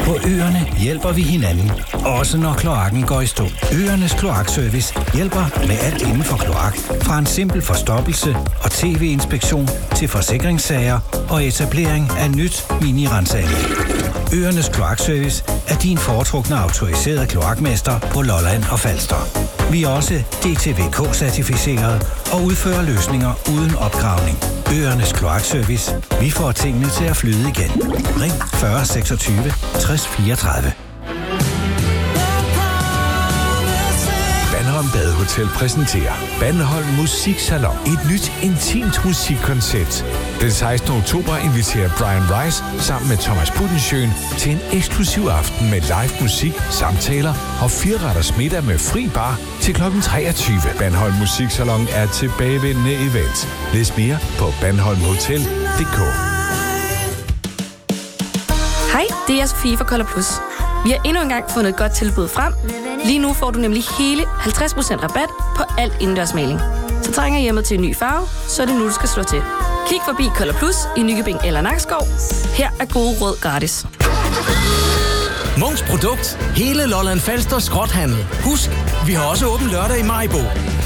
På øerne hjælper vi hinanden, også når kloakken går i stå. Øernes Kloakservice hjælper med alt inden for kloak. Fra en simpel forstoppelse og tv-inspektion til forsikringssager og etablering af nyt mini-renseanlæg. Øernes Kloakservice er din foretrukne autoriserede kloakmester på Lolland og Falster. Vi er også DTVK-certificeret og udfører løsninger uden opgravning. Øernes Kloakservice. Vi får tingene til at flyde igen. Ring 40 26 60 34. Bandholm Badehotel præsenterer Bandholm Musiksalon. Et nyt intimt musikkoncept. Den 16. oktober inviterer Brian Rice sammen med Thomas Budensjøen til en eksklusiv aften med live musik, samtaler og 4-retters middag med fri bar til kl. 23. Bandholm Musiksalon er tilbagevendende event. Læs mere på bandholmhotel.dk. Hej, det er Sofie fra Color Plus. Vi har endnu engang fundet et godt tilbud frem. Lige nu får du nemlig hele 50% rabat på alt indendørsmaling. Så trænger hjemmet til en ny farve, så er det nu, du skal slå til. Kig forbi Color Plus i Nykøbing eller Nakskov. Her er gode råd gratis. Munks Produkt. Hele Lolland Falster skrothandel. Husk, vi har også åben lørdag i Maribo.